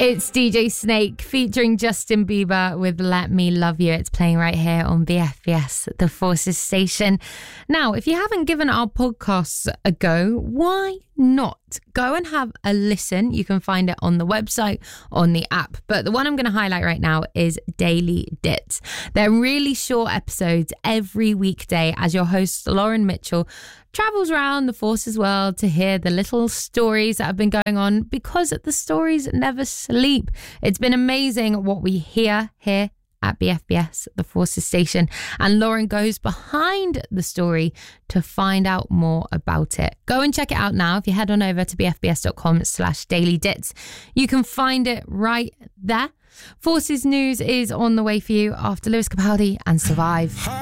It's DJ Snake featuring Justin Bieber with Let Me Love You. It's playing right here on BFBS, the Forces station. Now, if you haven't given our podcasts a go, why not? Go and have a listen. You can find it on the website, on the app. But the one I'm going to highlight right now is Daily Dits. They're really short episodes every weekday as your host, Lauren Mitchell, travels around the Forces world to hear the little stories that have been going on, because the stories never sleep. It's been amazing what we hear here at BFBS, the Forces station, and Lauren goes behind the story to find out more about it. Go and check it out now. If you head on over to bfbs.com/dailydits, you can find it right there. Forces News is on the way for you after Lewis Capaldi and Survive.